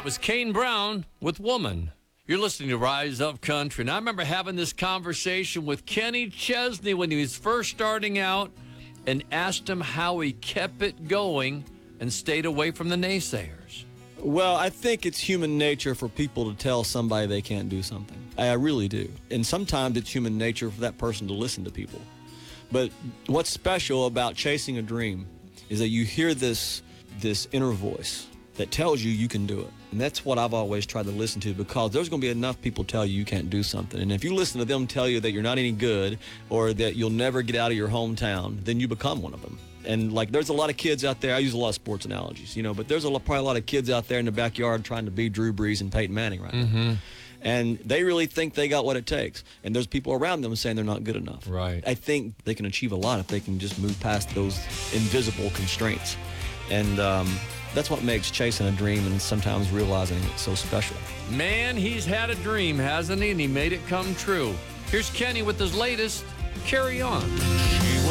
That was Kane Brown with Woman. You're listening to Rise Up Country. And I remember having this conversation with Kenny Chesney when he was first starting out and asked him how he kept it going and stayed away from the naysayers. Well, I think it's human nature for people to tell somebody they can't do something. I really do. And sometimes it's human nature for that person to listen to people. But what's special about chasing a dream is that you hear this inner voice that tells you can do it. And that's what I've always tried to listen to, because there's going to be enough people tell you can't do something. And if you listen to them tell you that you're not any good or that you'll never get out of your hometown, then you become one of them. And like, there's a lot of kids out there. I use a lot of sports analogies, but there's probably a lot of kids out there in the backyard trying to be Drew Brees and Peyton Manning right now. And they really think they got what it takes. And there's people around them saying they're not good enough. Right. I think they can achieve a lot if they can just move past those invisible constraints. And that's what makes chasing a dream and sometimes realizing it's so special. Man, he's had a dream, hasn't he? And he made it come true. Here's Kenny with his latest, Carry On.